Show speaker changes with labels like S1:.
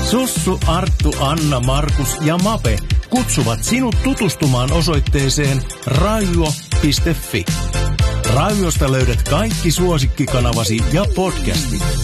S1: Sussu, Arttu, Anna, Markus ja Mape kutsuvat sinut tutustumaan osoitteeseen raijuo.fi. Raiviosta löydät kaikki suosikkikanavasi ja podcastit.